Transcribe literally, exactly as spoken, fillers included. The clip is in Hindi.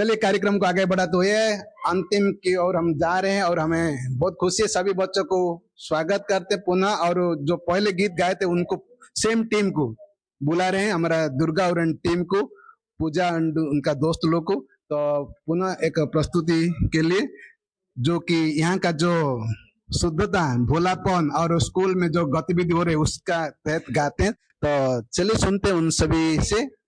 चलिए कार्यक्रम को आगे बढ़ाते हुए अंतिम की ओर हम जा रहे हैं और हमें बहुत खुशी है। सभी बच्चों को स्वागत करते पुनः, और जो पहले गीत गाए थे उनको सेम टीम को बुला रहे हैं, हमारा दुर्गा और टीम को, पूजा एंड उनका दोस्त लोग को। तो पुनः एक प्रस्तुति के लिए जो कि यहाँ का जो शुद्धता, भोलापन और स्कूल में जो गतिविधि हो रही है उसका तहत गाते हैं। तो चलिए सुनते हैं उन सभी से।